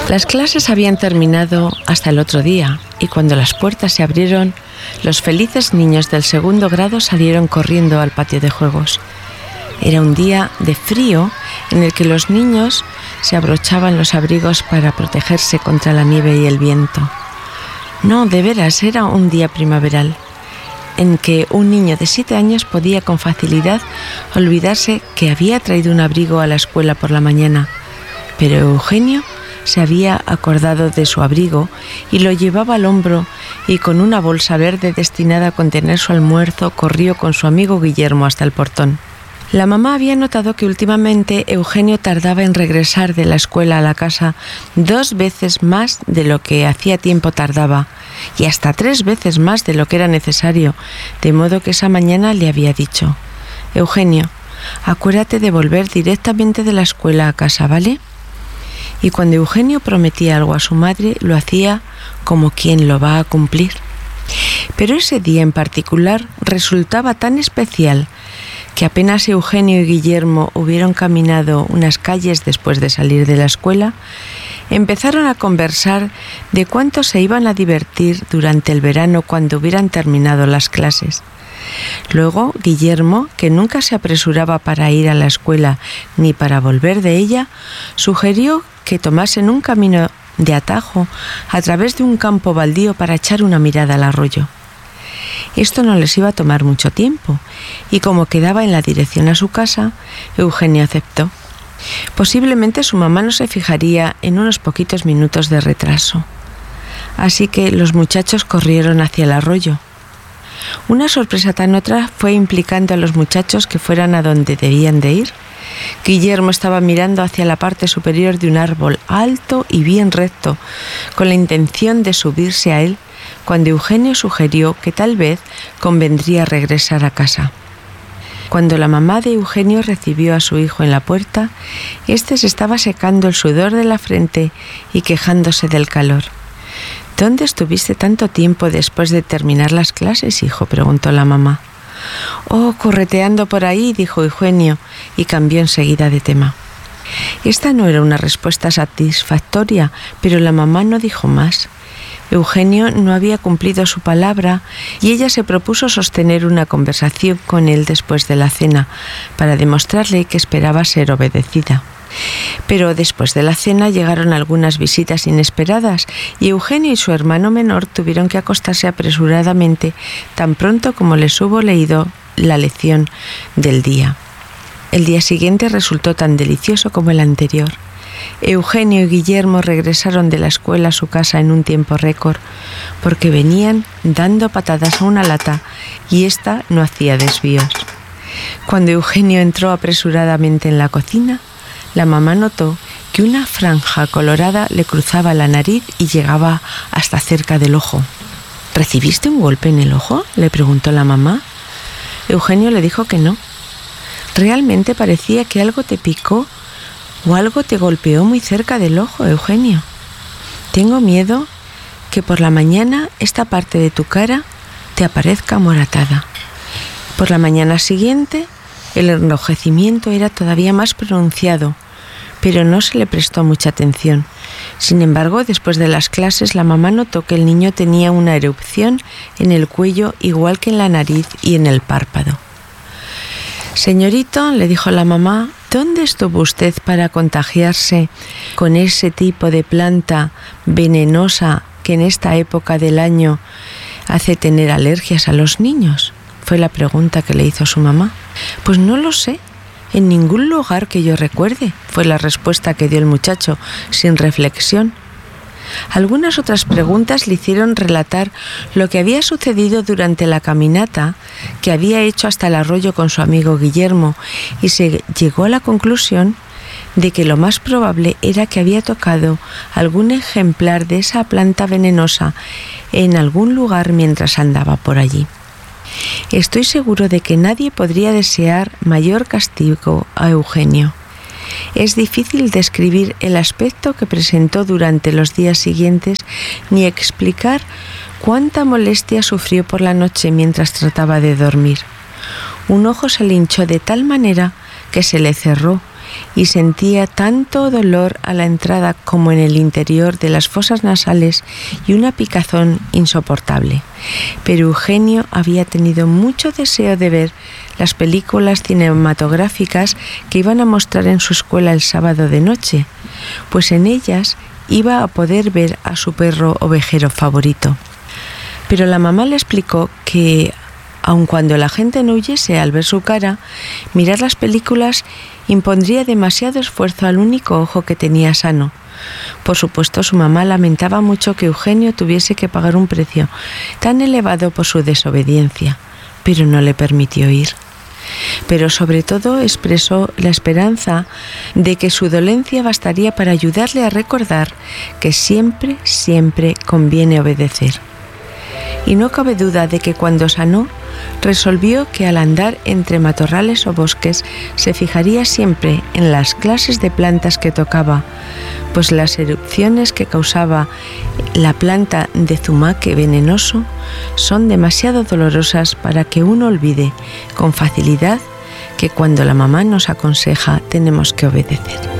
Las clases habían terminado hasta el otro día y cuando las puertas se abrieron, los felices niños del segundo grado salieron corriendo al patio de juegos. Era un día de frío en el que los niños se abrochaban los abrigos para protegerse contra la nieve y el viento. No, de veras, era un día primaveral en que un niño de 7 años podía con facilidad olvidarse que había traído un abrigo a la escuela por la mañana. Pero Eugenio se había acordado de su abrigo y lo llevaba al hombro y con una bolsa verde destinada a contener su almuerzo corrió con su amigo Guillermo hasta el portón. La mamá había notado que últimamente Eugenio tardaba en regresar de la escuela a la casa 2 veces más de lo que hacía tiempo tardaba y hasta 3 veces más de lo que era necesario, de modo que esa mañana le había dicho: Eugenio, acuérdate de volver directamente de la escuela a casa, ¿vale? Y cuando Eugenio prometía algo a su madre, lo hacía como quien lo va a cumplir. Pero ese día en particular resultaba tan especial que apenas Eugenio y Guillermo hubieron caminado unas calles después de salir de la escuela, empezaron a conversar de cuánto se iban a divertir durante el verano cuando hubieran terminado las clases. Luego, Guillermo, que nunca se apresuraba para ir a la escuela ni para volver de ella, sugirió que tomasen un camino de atajo a través de un campo baldío para echar una mirada al arroyo. Esto no les iba a tomar mucho tiempo, y como quedaba en la dirección a su casa, Eugenio aceptó. Posiblemente su mamá no se fijaría en unos poquitos minutos de retraso. Así que los muchachos corrieron hacia el arroyo. Una sorpresa tan otra fue implicando a los muchachos que fueran a donde debían de ir. Guillermo estaba mirando hacia la parte superior de un árbol alto y bien recto, con la intención de subirse a él, cuando Eugenio sugirió que tal vez convendría regresar a casa. Cuando la mamá de Eugenio recibió a su hijo en la puerta, éste se estaba secando el sudor de la frente y quejándose del calor. ¿Dónde estuviste tanto tiempo después de terminar las clases, hijo?, preguntó la mamá. Oh, correteando por ahí, dijo Eugenio, y cambió enseguida de tema. Esta no era una respuesta satisfactoria, pero la mamá no dijo más. Eugenio no había cumplido su palabra y ella se propuso sostener una conversación con él después de la cena para demostrarle que esperaba ser obedecida. Pero después de la cena llegaron algunas visitas inesperadas y Eugenio y su hermano menor tuvieron que acostarse apresuradamente tan pronto como les hubo leído la lección del día. El día siguiente resultó tan delicioso como el anterior. Eugenio y Guillermo regresaron de la escuela a su casa en un tiempo récord, porque venían dando patadas a una lata y ésta no hacía desvíos. Cuando Eugenio entró apresuradamente en la cocina, la mamá notó que una franja colorada le cruzaba la nariz y llegaba hasta cerca del ojo. ¿Recibiste un golpe en el ojo?, le preguntó la mamá. Eugenio le dijo que no. Realmente parecía que algo te picó o algo te golpeó muy cerca del ojo, Eugenio. Tengo miedo que por la mañana esta parte de tu cara te aparezca amoratada. Por la mañana siguiente, el enrojecimiento era todavía más pronunciado, pero no se le prestó mucha atención. Sin embargo, después de las clases, la mamá notó que el niño tenía una erupción en el cuello, igual que en la nariz y en el párpado. Señorito, le dijo la mamá, ¿dónde estuvo usted para contagiarse con ese tipo de planta venenosa que en esta época del año hace tener alergias a los niños? Fue la pregunta que le hizo su mamá. Pues no lo sé, en ningún lugar que yo recuerde, fue la respuesta que dio el muchacho, sin reflexión. Algunas otras preguntas le hicieron relatar lo que había sucedido durante la caminata que había hecho hasta el arroyo con su amigo Guillermo y se llegó a la conclusión de que lo más probable era que había tocado algún ejemplar de esa planta venenosa en algún lugar mientras andaba por allí. Estoy seguro de que nadie podría desear mayor castigo a Eugenio. Es difícil describir el aspecto que presentó durante los días siguientes ni explicar cuánta molestia sufrió por la noche mientras trataba de dormir. Un ojo se le hinchó de tal manera que se le cerró y sentía tanto dolor a la entrada como en el interior de las fosas nasales y una picazón insoportable. Pero Eugenio había tenido mucho deseo de ver las películas cinematográficas que iban a mostrar en su escuela el sábado de noche, pues en ellas iba a poder ver a su perro ovejero favorito. Pero la mamá le explicó que, aun cuando la gente no huyese al ver su cara, mirar las películas impondría demasiado esfuerzo al único ojo que tenía sano. Por supuesto, su mamá lamentaba mucho que Eugenio tuviese que pagar un precio tan elevado por su desobediencia, pero no le permitió ir. Pero sobre todo expresó la esperanza de que su dolencia bastaría para ayudarle a recordar que siempre, siempre conviene obedecer. Y no cabe duda de que cuando sanó, resolvió que al andar entre matorrales o bosques se fijaría siempre en las clases de plantas que tocaba, pues las erupciones que causaba la planta de zumaque venenoso son demasiado dolorosas para que uno olvide con facilidad que cuando la mamá nos aconseja tenemos que obedecer.